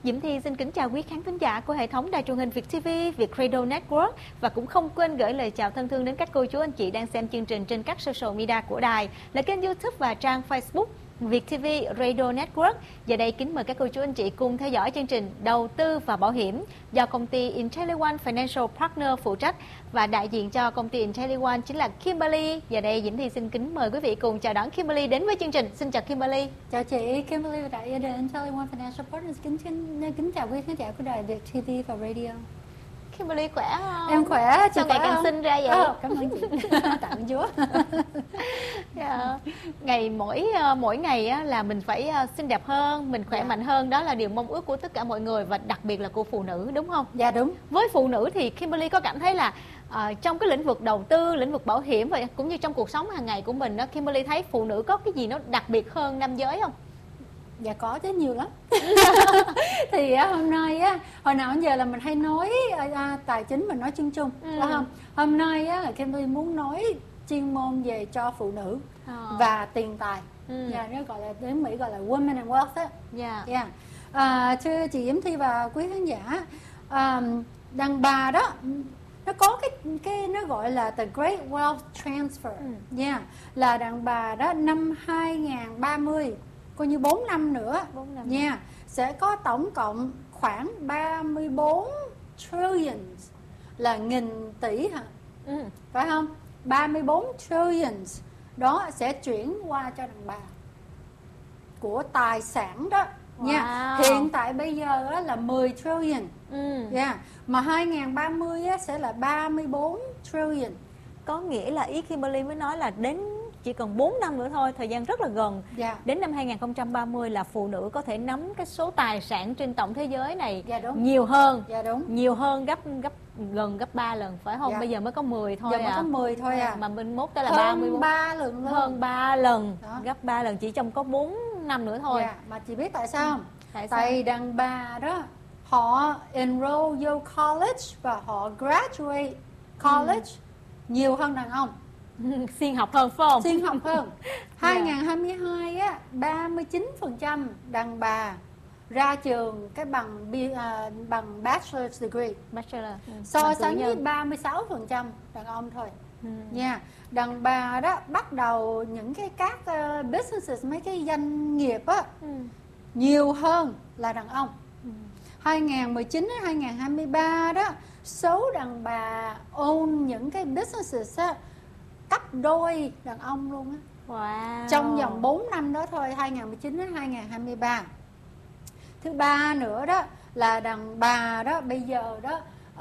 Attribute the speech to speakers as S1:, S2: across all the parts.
S1: Diễm Thi xin kính chào quý khán thính giả của hệ thống đài truyền hình Việt TV, Việt Radio Network và cũng không quên gửi lời chào thân thương đến các cô chú anh chị đang xem chương trình trên các social media của đài là kênh YouTube và trang Facebook Việt TV Radio Network. Giờ đây kính mời các cô chú anh chị cùng theo dõi chương trình Đầu tư và Bảo hiểm do công ty IntelliOne Financial Partner phụ trách và đại diện cho công ty IntelliOne chính là Kimberly. Giờ đây Diễm Thi xin kính mời quý vị cùng chào đón Kimberly đến với chương trình. Xin chào Kimberly.
S2: Chào chị, Kimberly và đại diện IntelliOne Financial Partners kính chào quý khán giả của đài Việt TV và Radio.
S1: Kimberly khỏe không?
S2: Em khỏe, chị
S1: sao ngày càng xinh ra vậy?
S2: Cảm ơn chị. Tạ ơn Chúa.
S1: Ngày mỗi ngày á, là mình phải xinh đẹp hơn, mình khỏe mạnh hơn, đó là điều mong ước của tất cả mọi người và đặc biệt là của phụ nữ, đúng không?
S2: Dạ đúng.
S1: Với phụ nữ thì Kimberly có cảm thấy là trong cái lĩnh vực đầu tư, lĩnh vực bảo hiểm và cũng như trong cuộc sống hàng ngày của mình đó, Kimberly thấy phụ nữ có cái gì nó đặc biệt hơn nam giới không?
S2: Dạ có chứ, nhiều lắm. Thì hôm nay hồi nào đến giờ là mình hay nói tài chính, mình nói chung chung, phải không? Hôm nay là Kimberly muốn nói chuyên môn về cho phụ nữ và tiền tài. Dạ, nó gọi là tiếng Mỹ gọi là Women and Wealth á. Dạ. Thưa chị Diễm Thi và quý khán giả, đàn bà đó nó có cái nó gọi là the Great Wealth Transfer. Là đàn bà đó năm 2030, coi như 4 năm nữa nha, sẽ có tổng cộng khoảng 34 trillion là nghìn tỷ hả? Phải không? 34 trillion đó sẽ chuyển qua cho đàn bà của tài sản đó nha. Hiện tại bây giờ là 10 trillion. Mà 2030 sẽ là 34 trillion.
S1: Có nghĩa là ý Kimberly mới nói là đến chỉ còn 4 năm nữa thôi, thời gian rất là gần. Đến năm 2030 là phụ nữ có thể nắm cái số tài sản trên tổng thế giới này nhiều hơn. Nhiều hơn gấp 3 lần, phải không? Bây giờ mới có 10 thôi.
S2: Mới có 10 thôi
S1: mà bên mốt tới là 34. Hơn 3 lần. Gấp 3 lần chỉ trong có 4 năm nữa thôi.
S2: Mà chị biết tại sao không? Tại đàn bà đó họ enroll vô college và họ graduate college nhiều hơn đàn ông.
S1: Xuyên học hơn phải không?
S2: Xuyên học hơn. 2022 á, 39% đàn bà ra trường cái bằng bachelor's degree. So sánh với 36% đàn ông thôi. Nha. Đàn bà đó bắt đầu những các businesses, mấy cái doanh nghiệp á, nhiều hơn là đàn ông. 2019 đến 2023 đó, số đàn bà own những cái businesses á gấp đôi đàn ông luôn á. Trong vòng 4 năm đó thôi, 2019 đến 2023. Thứ ba nữa đó là đàn bà đó bây giờ đó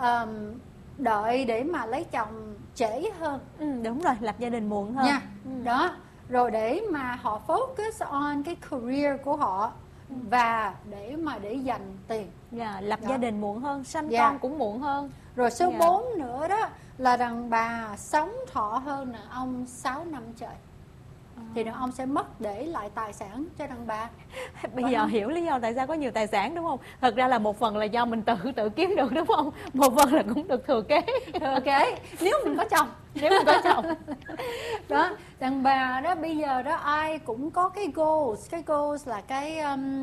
S2: đợi để mà lấy chồng trễ hơn.
S1: Đúng rồi, lập gia đình muộn hơn.
S2: Đó, rồi để mà họ focus on cái career của họ và để dành tiền.
S1: Lập gia đình muộn hơn, sanh con cũng muộn hơn.
S2: Rồi số 4 nữa đó là đàn bà sống thọ hơn đàn ông 6 năm trời. Thì đàn ông sẽ mất để lại tài sản cho đàn bà.
S1: Bây giờ hiểu lý do tại sao có nhiều tài sản đúng không? Thật ra là một phần là do mình tự kiếm được đúng không? Một phần là cũng được thừa kế.
S2: Nếu mình có chồng. Đó, đàn bà đó bây giờ đó ai cũng có cái goals. Cái goals là cái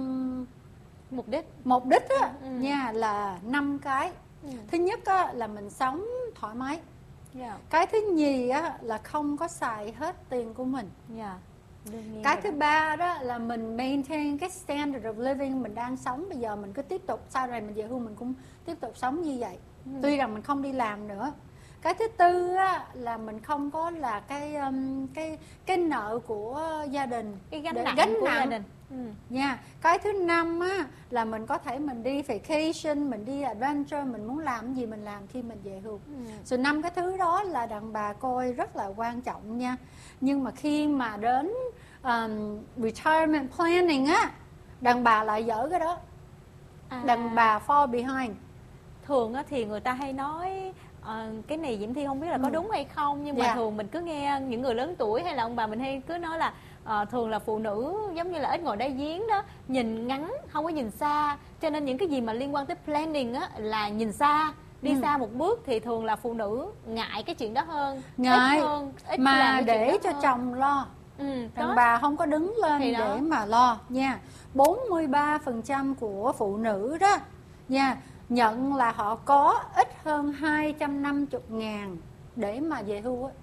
S2: mục đích á, nha, là 5 cái. Thứ nhất á, là mình sống thoải mái. Cái thứ nhì á, là không có xài hết tiền của mình. Cái thứ ba đó là mình maintain cái standard of living mình đang sống. Bây giờ mình cứ tiếp tục, sau này mình về hưu mình cũng tiếp tục sống như vậy, tuy rằng mình không đi làm nữa. Cái thứ tư á, là mình không có là cái nợ của gia đình,
S1: cái gánh nặng của gia đình.
S2: Cái thứ năm á, là mình có thể mình đi vacation, mình đi adventure, mình muốn làm gì mình làm khi mình về hưu. 5 cái thứ đó là đàn bà coi rất là quan trọng nha. Nhưng mà khi mà đến retirement planning á, đàn bà lại dở cái đó. Đàn bà fall behind.
S1: Thường á, thì người ta hay nói cái này Diễm Thi không biết là có đúng hay không, nhưng mà thường mình cứ nghe những người lớn tuổi hay là ông bà mình hay cứ nói là thường là phụ nữ giống như là ít ngồi đáy giếng đó, nhìn ngắn không có nhìn xa, cho nên những cái gì mà liên quan tới planning á là nhìn xa, đi xa một bước, thì thường là phụ nữ ngại cái chuyện đó hơn,
S2: ngại
S1: ít
S2: mà
S1: làm
S2: để cho chồng lo. Đàn bà không có đứng lên để mà lo nha. 43% của phụ nữ đó nha nhận là họ có ít hơn 250.000 để mà về hưu á.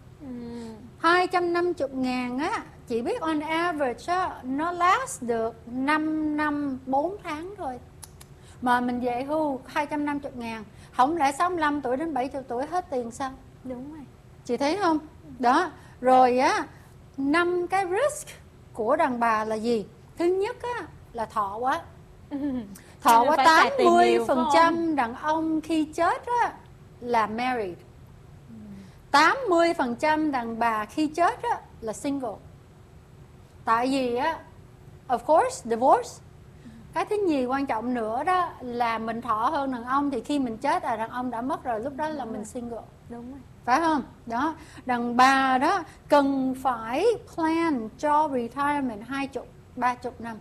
S2: 250.000 á, chị biết on average á, nó last được 5 năm 4 tháng thôi. Mà mình về hưu 250.000, không lẽ 65 tuổi đến 70 tuổi hết tiền sao?
S1: Đúng rồi.
S2: Chị thấy không? Đó. Rồi á, 5 cái risk của đàn bà là gì? Thứ nhất á, là thọ quá. Thọ quá. 80% đàn ông khi chết á, là married. 80% đàn bà khi chết á, là single. Tại vì á, of course, divorce. Cái thứ nhì quan trọng nữa đó là mình thọ hơn đàn ông, thì khi mình chết là đàn ông đã mất rồi, lúc đó là mình single.
S1: Đúng rồi.
S2: Phải không? Đó. Đàn bà đó cần phải plan cho retirement 20-30 năm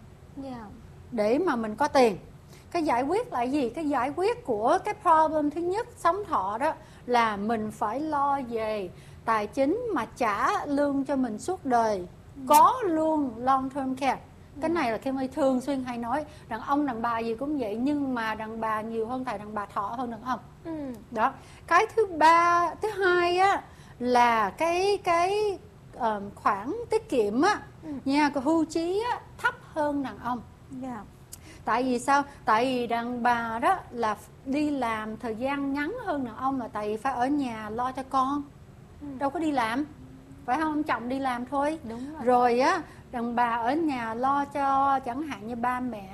S2: để mà mình có tiền. Cái giải quyết là gì? Cái giải quyết của cái problem thứ nhất sống thọ đó là mình phải lo về tài chính mà trả lương cho mình suốt đời, có luôn long term care. Cái này là Kim ơi thường xuyên hay nói, đàn ông đàn bà gì cũng vậy, nhưng mà đàn bà nhiều hơn tại đàn bà thọ hơn đàn ông. Đó. Cái thứ hai á là cái khoản tiết kiệm á nha, cái hưu trí á thấp hơn đàn ông. Tại vì sao? Tại vì đàn bà đó là đi làm thời gian ngắn hơn đàn ông, là tại vì phải ở nhà lo cho con, đâu có đi làm, phải không? Ông chồng đi làm thôi.
S1: Đúng rồi.
S2: Rồi á, đàn bà ở nhà lo cho chẳng hạn như ba mẹ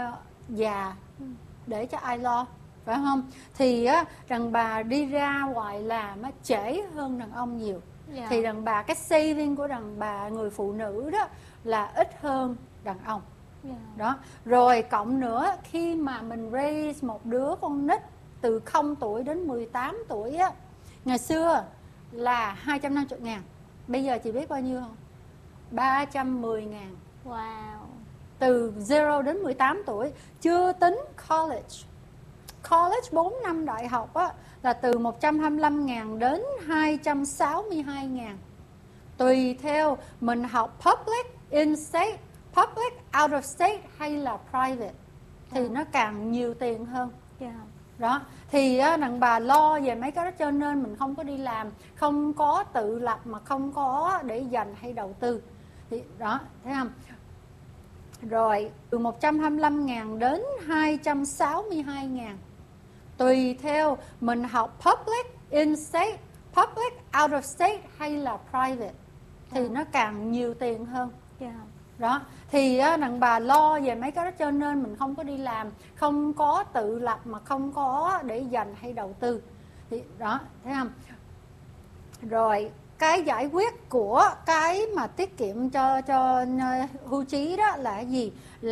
S2: già, để cho ai lo, phải không? Thì á, đàn bà đi ra ngoài làm á trễ hơn đàn ông nhiều. Thì đàn bà, cái saving của đàn bà người phụ nữ đó là ít hơn đàn ông. Đó. Rồi cộng nữa, khi mà mình raise một đứa con nít từ 0 tuổi đến 18 tuổi á, ngày xưa là 250.000, bây giờ chị biết bao nhiêu không? 310.000.
S1: Wow.
S2: Từ 0 đến 18 tuổi, chưa tính college. College 4 năm đại học á, là từ 125.000 đến 262.000. Tùy theo mình học public, in-state, public, out of state hay là private, thì nó càng nhiều tiền hơn. Đó. Thì đàn bà lo về mấy cái đó, cho nên mình không có đi làm, không có tự lập, mà không có để dành hay đầu tư. Thì đó, thấy không? Rồi từ 125.000 đến 262.000. Tùy theo mình học public, in-state, public, out of state hay là private, thì nó càng nhiều tiền hơn. Đó. Thì đàn bà lo về mấy cái đó, cho nên mình không có đi làm, không có tự lập, mà không có để dành hay đầu tư. Thì đó, thấy không? Rồi cái giải quyết của cái mà tiết kiệm cho hưu trí đó là gì?